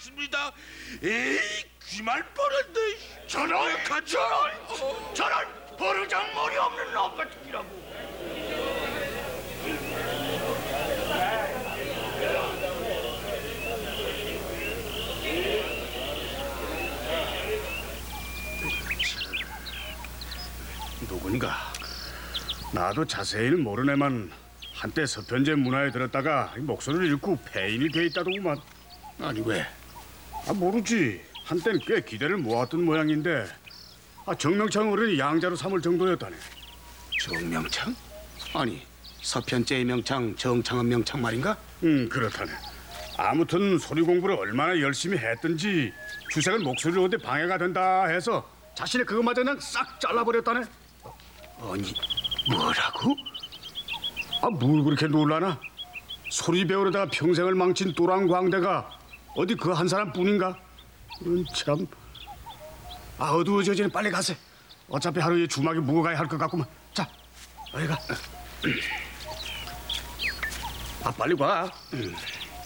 않습니다. 에이, 귀말 뻔한데. 저런 가자. 저런 버르장머리 없는 놈 같으라고. 누군가? 나도 자세히는 모르네만 한때 서편제 문화에 들었다가 목소리를 잃고 폐인이 돼 있다더구만. 아니 왜? 모르지. 한때는 꽤 기대를 모았던 모양인데 정명창 어른이 양자로 삼을 정도였다네. 정명창? 아니 서편제의 명창 정창은 명창 말인가? 그렇다네. 아무튼 소리 공부를 얼마나 열심히 했든지 주색은 목소리를 얻에 방해가 된다 해서 자신의 그것마저 그냥 싹 잘라버렸다네. 아니 뭐라고? 뭘 그렇게 놀라나? 소리 배우려다가 평생을 망친 또랑광대가 어디 그 한 사람뿐인가? 참. 어두워져지는 빨리 가세. 어차피 하루에 주막에 묵어 가야 할 것 같구만. 자, 어디 가. 빨리 가.